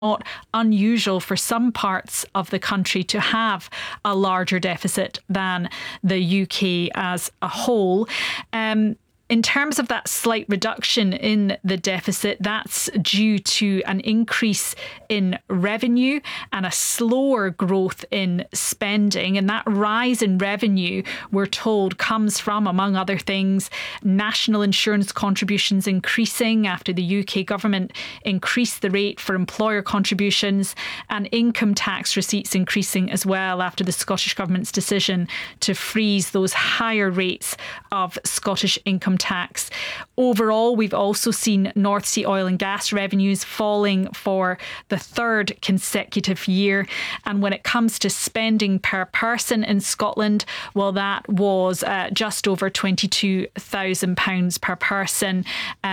not unusual for some parts of the country to have a larger deficit than the UK as a whole. In terms of that slight reduction in the deficit, that's due to an increase in revenue and a slower growth in spending. And that rise in revenue, we're told, comes from, among other things, national insurance contributions increasing after the UK government increased the rate for employer contributions, and income tax receipts increasing as well after the Scottish Government's decision to freeze those higher rates of Scottish income tax. Overall, we've also seen North Sea oil and gas revenues falling for the third consecutive year. And when it comes to spending per person in Scotland, well, that was just over £22,000 per person,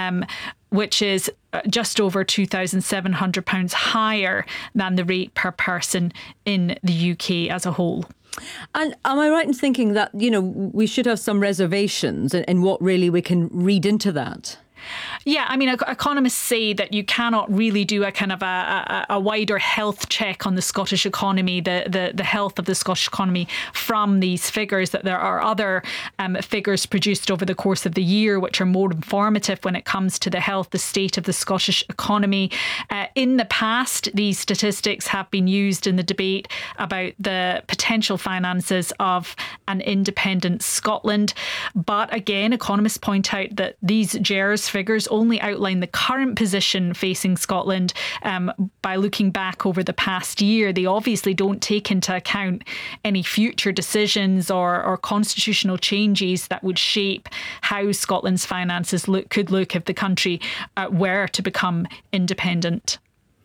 which is just over £2,700 higher than the rate per person in the UK as a whole. And am I right in thinking that, we should have some reservations in what really we can read into that? Yeah, I mean, economists say that you cannot really do a kind of a wider health check on the Scottish economy, the health of the Scottish economy from these figures, that there are other figures produced over the course of the year which are more informative when it comes to the health, the state of the Scottish economy. In the past, these statistics have been used in the debate about the potential finances of an independent Scotland. But again, economists point out that these GERS figures only outline the current position facing Scotland by looking back over the past year. They obviously don't take into account any future decisions or constitutional changes that would shape how Scotland's finances could look if the country were to become independent.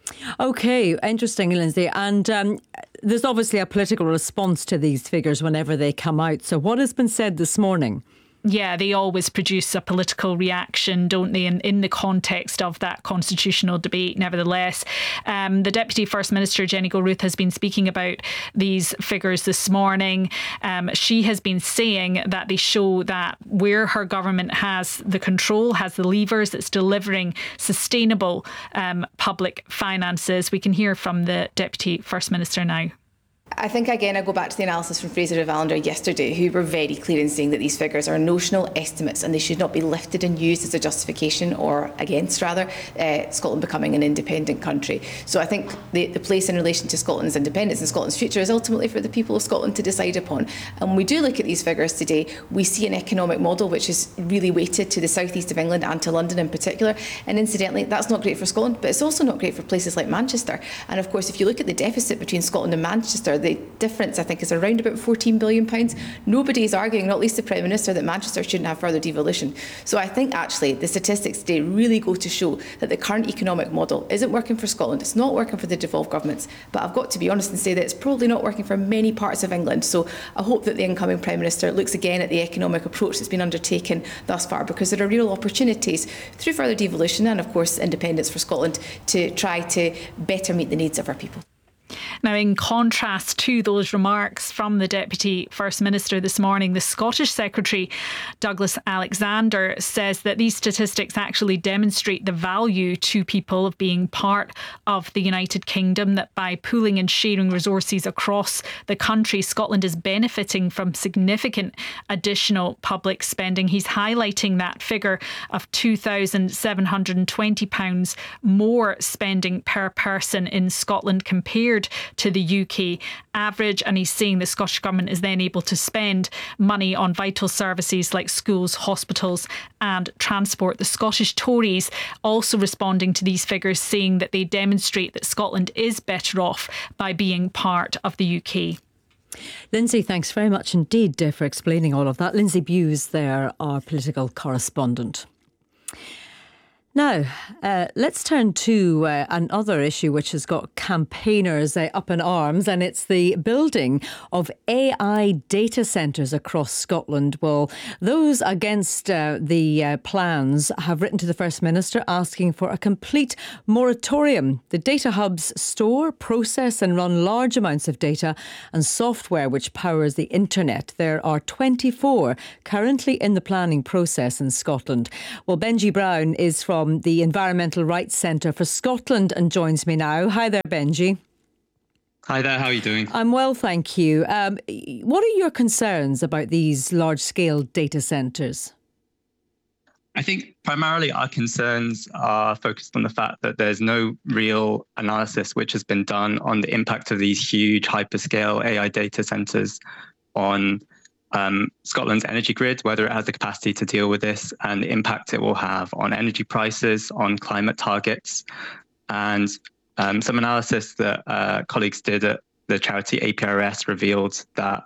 OK, interesting, Lindsay. And there's obviously a political response to these figures whenever they come out. So what has been said this morning? Yeah, they always produce a political reaction, don't they, in the context of that constitutional debate. Nevertheless, the Deputy First Minister, Jenny Gilruth, has been speaking about these figures this morning. She has been saying that they show that where her government has the control, has the levers, it's delivering sustainable public finances. We can hear from the Deputy First Minister now. I think, again, I go back to the analysis from Fraser of Allender yesterday, who were very clear in saying that these figures are notional estimates and they should not be lifted and used as a justification, or against, rather, Scotland becoming an independent country. So I think the place in relation to Scotland's independence and Scotland's future is ultimately for the people of Scotland to decide upon. And when we do look at these figures today, we see an economic model which is really weighted to the southeast of England and to London in particular. And incidentally, that's not great for Scotland, but it's also not great for places like Manchester. And of course, if you look at the deficit between Scotland and Manchester, the difference, I think, is around about £14 billion. Nobody is arguing, not least the Prime Minister, that Manchester shouldn't have further devolution. So I think actually the statistics today really go to show that the current economic model isn't working for Scotland. It's not working for the devolved governments. But I've got to be honest and say that it's probably not working for many parts of England. So I hope that the incoming Prime Minister looks again at the economic approach that's been undertaken thus far, because there are real opportunities through further devolution and, of course, independence for Scotland to try to better meet the needs of our people. Now, in contrast to those remarks from the Deputy First Minister this morning, the Scottish Secretary, Douglas Alexander, says that these statistics actually demonstrate the value to people of being part of the United Kingdom, that by pooling and sharing resources across the country, Scotland is benefiting from significant additional public spending. He's highlighting that figure of £2,720 more spending per person in Scotland compared to the UK average, and he's saying the Scottish Government is then able to spend money on vital services like schools, hospitals and transport. The Scottish Tories also responding to these figures, saying that they demonstrate that Scotland is better off by being part of the UK. Lindsay, thanks very much indeed for explaining all of that. Lindsay Bewes there, our political correspondent. Now, let's turn to another issue which has got campaigners up in arms, and it's the building of AI data centres across Scotland. Well, those against the plans have written to the First Minister asking for a complete moratorium. The data hubs store, process and run large amounts of data and software which powers the internet. There are 24 currently in the planning process in Scotland. Well, Benji Brown is from from the Environmental Rights Centre for Scotland and joins me now. Hi there, Benji. Hi there, how are you doing? I'm well, thank you. What are your concerns about these large-scale data centres? I think primarily our concerns are focused on the fact that there's no real analysis which has been done on the impact of these huge hyperscale AI data centres on Scotland's energy grid, whether it has the capacity to deal with this, and the impact it will have on energy prices, on climate targets. And some analysis that colleagues did at the charity APRS revealed that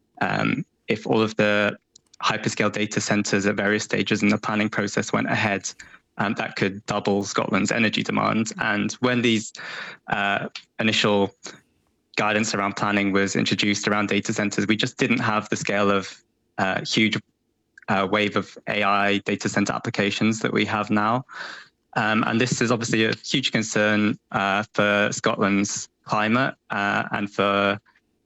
if all of the hyperscale data centres at various stages in the planning process went ahead, that could double Scotland's energy demand. And when these initial guidance around planning was introduced around data centres, we just didn't have the scale of huge wave of AI data centre applications that we have now. And this is obviously a huge concern for Scotland's climate and for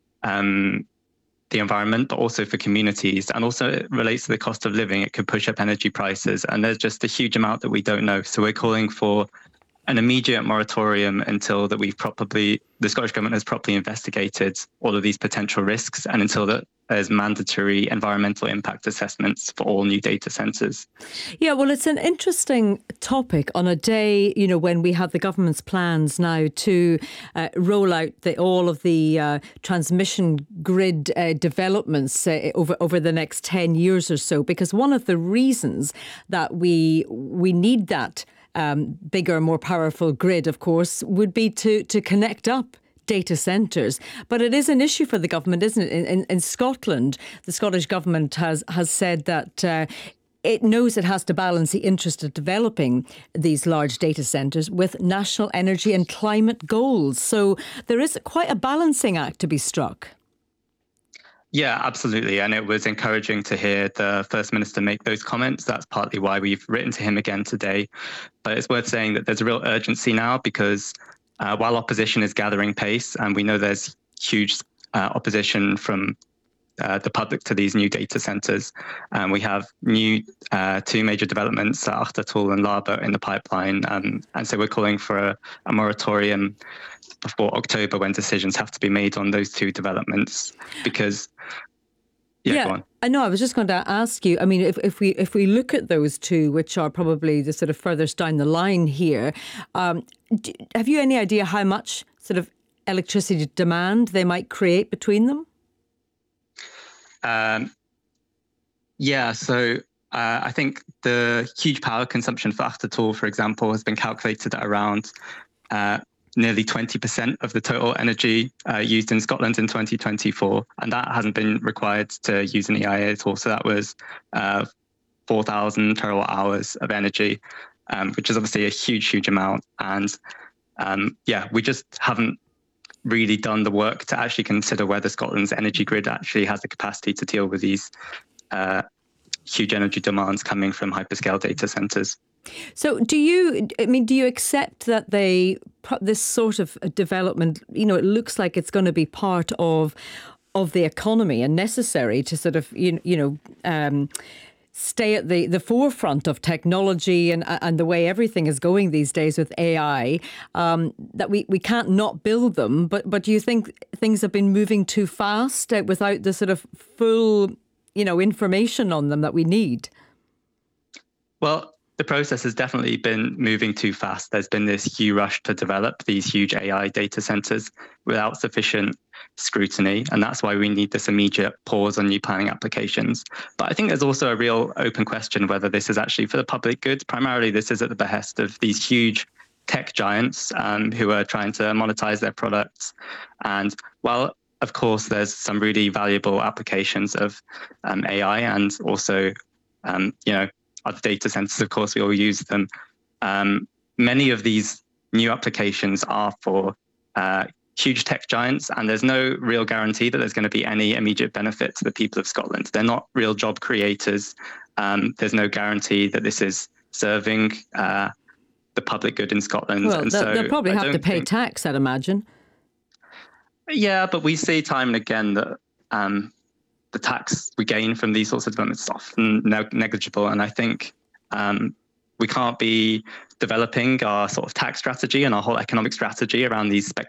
the environment, but also for communities. And also it relates to the cost of living. It could push up energy prices. And there's just a huge amount that we don't know. So we're calling for an immediate moratorium until that the Scottish Government has properly investigated all of these potential risks, and until that there's mandatory environmental impact assessments for all new data centres. Yeah, well, it's an interesting topic on a day, when we have the government's plans now to roll out all of the transmission grid developments over the next 10 years or so, because one of the reasons that we need that bigger, more powerful grid, of course, would be to connect up data centres. But it is an issue for the government, isn't it? In Scotland, the Scottish Government has said that it knows it has to balance the interest of developing these large data centres with national energy and climate goals. So there is quite a balancing act to be struck. Yeah, absolutely. And it was encouraging to hear the First Minister make those comments. That's partly why we've written to him again today. But it's worth saying that there's a real urgency now, because while opposition is gathering pace, and we know there's huge opposition from the public to these new data centres, we have new two major developments, Achtertool and Larbert, in the pipeline. And so we're calling for a moratorium before October, when decisions have to be made on those two developments, because go on. I know. I was just going to ask you. I mean, if we look at those two, which are probably the sort of furthest down the line here, have you any idea how much sort of electricity demand they might create between them? So I think the huge power consumption for Achtertool, for example, has been calculated at around nearly 20% of the total energy used in Scotland in 2024. And that hasn't been required to use an EIA at all. So that was 4,000 terawatt hours of energy, which is obviously a huge amount. And we just haven't really done the work to actually consider whether Scotland's energy grid actually has the capacity to deal with these huge energy demands coming from hyperscale data centres. So do you accept that this sort of development, it looks like it's going to be part of the economy and necessary to sort of, stay at the forefront of technology and the way everything is going these days with AI, that we can't not build them. But do you think things have been moving too fast without the sort of full, information on them that we need? Well, the process has definitely been moving too fast. There's been this huge rush to develop these huge AI data centres without sufficient scrutiny. And that's why we need this immediate pause on new planning applications. But I think there's also a real open question whether this is actually for the public good. Primarily, this is at the behest of these huge tech giants who are trying to monetize their products. And while, of course, there's some really valuable applications of AI and also, other data centers, of course, we all use them. Many of these new applications are for huge tech giants, and there's no real guarantee that there's going to be any immediate benefit to the people of Scotland. They're not real job creators. There's no guarantee that this is serving the public good in Scotland. Well, they'll probably have to pay tax, I'd imagine. Yeah, but we see time and again that the tax we gain from these sorts of developments is often negligible. And I think We can't be developing our sort of tax strategy and our whole economic strategy around these